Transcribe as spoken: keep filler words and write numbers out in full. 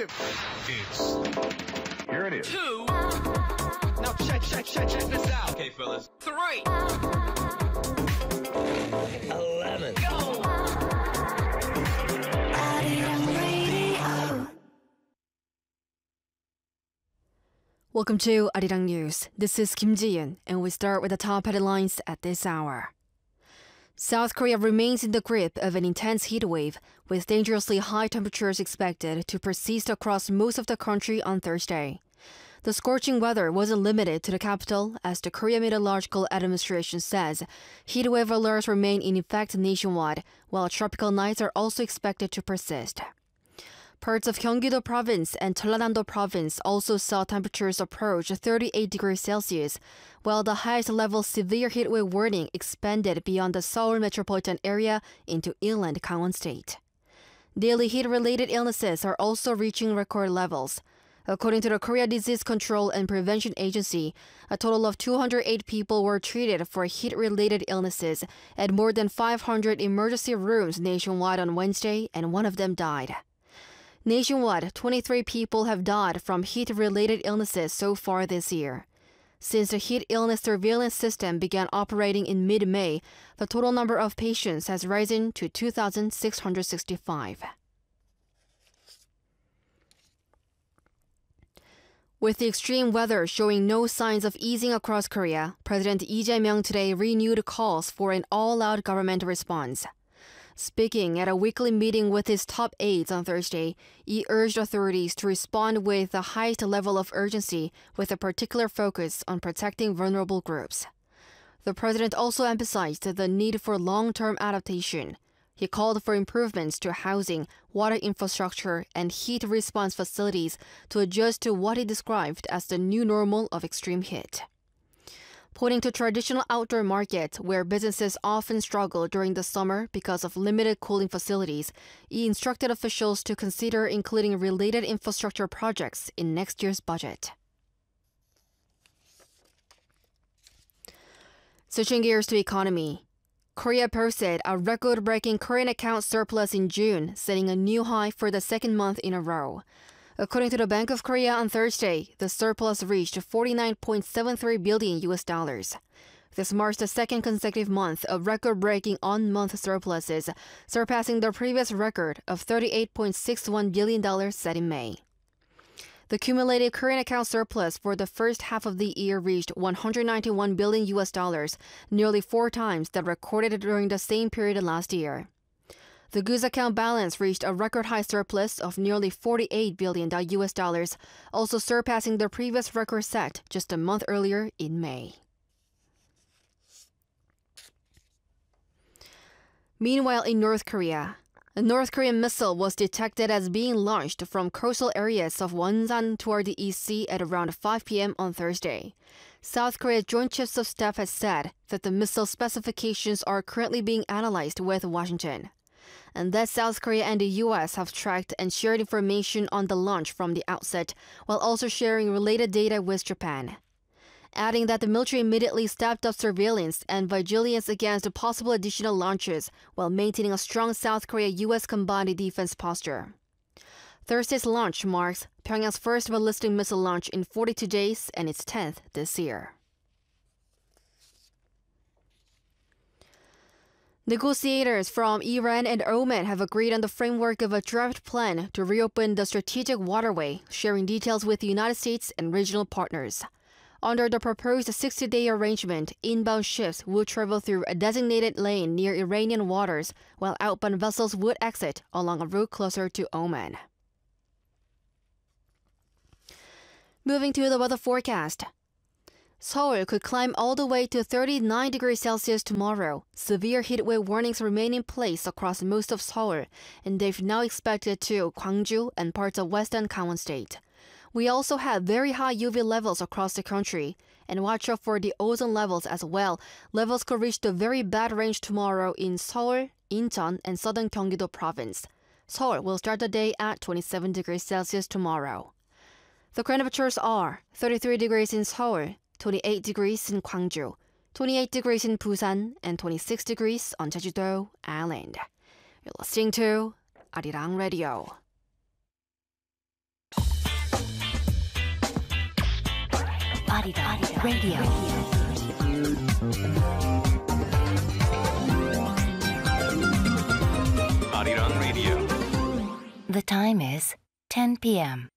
grip. It's here it is. Two. Now check, check, check, check this out. Okay, fellas. Three. Eleven. Go. Welcome to Arirang News. This is Kim Ji-yeon, and we start with the top headlines at this hour. South Korea remains in the grip of an intense heat wave, with dangerously high temperatures expected to persist across most of the country on Thursday. The scorching weather wasn't limited to the capital, as the Korea Meteorological Administration says heat wave alerts remain in effect nationwide, while tropical nights are also expected to persist. Parts of Gyeonggi-do Province and Jeollanam-do Province also saw temperatures approach thirty-eight degrees Celsius, while the highest level severe heatwave warning expanded beyond the Seoul metropolitan area into inland Gangwon State. Daily heat-related illnesses are also reaching record levels. According to the Korea Disease Control and Prevention Agency, a total of two hundred eight people were treated for heat-related illnesses at more than five hundred emergency rooms nationwide on Wednesday, and one of them died. Nationwide, twenty-three people have died from heat-related illnesses so far this year. Since the heat illness surveillance system began operating in mid-May, the total number of patients has risen to two thousand six hundred sixty-five. With the extreme weather showing no signs of easing across Korea, President Lee Jae-myung today renewed calls for an all-out government response. Speaking at a weekly meeting with his top aides on Thursday, he urged authorities to respond with the highest level of urgency, with a particular focus on protecting vulnerable groups. The president also emphasized the need for long-term adaptation. He called for improvements to housing, water infrastructure, and heat response facilities to adjust to what he described as the new normal of extreme heat. Pointing to traditional outdoor markets where businesses often struggle during the summer because of limited cooling facilities, he instructed officials to consider including related infrastructure projects in next year's budget. Switching gears to economy. Korea posted a record-breaking current account surplus in June, setting a new high for the second month in a row. According to the Bank of Korea on Thursday, the surplus reached forty-nine point seven three billion U S dollars. This marks the second consecutive month of record-breaking on-month surpluses, surpassing the previous record of thirty-eight point six one billion dollars set in May. The cumulative current account surplus for the first half of the year reached one hundred ninety-one billion U S dollars, nearly four times that recorded during the same period last year. The goods account balance reached a record-high surplus of nearly forty-eight billion U S dollars, also surpassing the previous record set just a month earlier in May. Meanwhile, in North Korea, a North Korean missile was detected as being launched from coastal areas of Wonsan toward the East Sea at around five p.m. on Thursday. South Korea's Joint Chiefs of Staff has said that the missile specifications are currently being analyzed with Washington, and that South Korea and the U S have tracked and shared information on the launch from the outset, while also sharing related data with Japan. Adding that the military immediately stepped up surveillance and vigilance against possible additional launches, while maintaining a strong South Korea-U S combined defense posture. Thursday's launch marks Pyongyang's first ballistic missile launch in forty-two days and its tenth this year. Negotiators from Iran and Oman have agreed on the framework of a draft plan to reopen the strategic waterway, sharing details with the United States and regional partners. Under the proposed sixty-day arrangement, inbound ships would travel through a designated lane near Iranian waters, while outbound vessels would exit along a route closer to Oman. Moving to the weather forecast. Seoul could climb all the way to thirty-nine degrees Celsius tomorrow. Severe heatwave warnings remain in place across most of Seoul, and they've now expected to Gwangju and parts of western Gangwon State. We also have very high U V levels across the country, and watch out for the ozone levels as well. Levels could reach the very bad range tomorrow in Seoul, Incheon, and southern Gyeonggi-do Province. Seoul will start the day at twenty-seven degrees Celsius tomorrow. The current temperatures are thirty-three degrees in Seoul, twenty-eight degrees in Gwangju, twenty-eight degrees in Busan, and twenty-six degrees on Jeju-do Island. You're listening to Arirang Radio. Arirang Radio. Arirang Radio. The time is ten p m